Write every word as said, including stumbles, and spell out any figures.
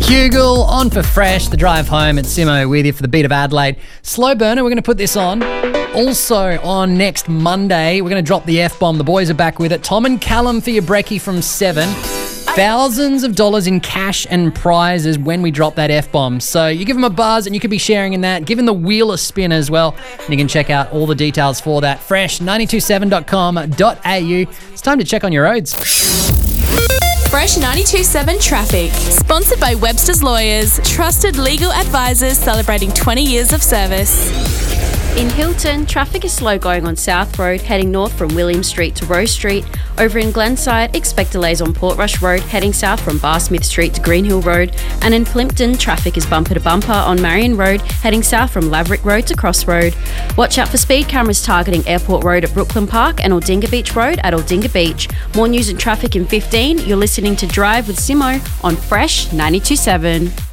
Bugle on for Fresh, the drive home at Simo with you for the beat of Adelaide. Slow burner, we're going to put this on. Also on next Monday, we're going to drop the F-bomb. The boys are back with it. Tom and Callum for your brekkie from seven. Thousands of dollars in cash and prizes when we drop that F-bomb. So you give them a buzz and you could be sharing in that. Give them the wheel a spin as well. And you can check out all the details for that. fresh nine two seven dot com dot a u. It's time to check on your roads. Fresh ninety-two point seven Traffic. Sponsored by Webster's Lawyers. Trusted legal advisors celebrating twenty years of service. In Hilton, traffic is slow going on South Road, heading north from William Street to Rose Street. Over in Glenside, expect delays on Portrush Road, heading south from Bar Smith Street to Greenhill Road. And in Plympton, traffic is bumper to bumper on Marion Road, heading south from Laverick Road to Cross Road. Watch out for speed cameras targeting Airport Road at Brooklyn Park and Aldinga Beach Road at Aldinga Beach. More news and traffic in fifteen. You're listening to Drive with Simo on Fresh ninety-two point seven.